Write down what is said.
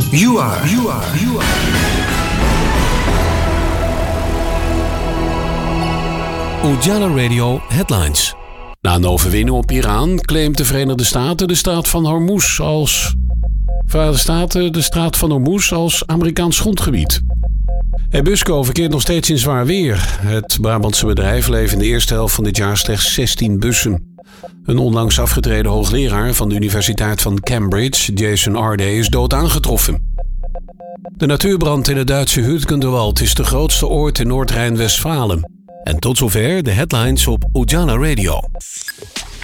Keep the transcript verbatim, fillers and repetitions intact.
You are. You are. You are. Ujala Radio Headlines. Na een overwinning op Iran claimt de Verenigde Staten de straat van Hormuz als... Verenigde Staten de straat van Hormuz als Amerikaans grondgebied. Ebusco verkeert nog steeds in zwaar weer. Het Brabantse bedrijf levert in de eerste helft van dit jaar slechts zestien bussen. Een onlangs afgetreden hoogleraar van de Universiteit van Cambridge, Jason Arday, is dood aangetroffen. De natuurbrand in het Duitse Hütgenwald is de grootste ooit in Noord-Rijn-Westfalen. En tot zover de headlines op Ujala Radio.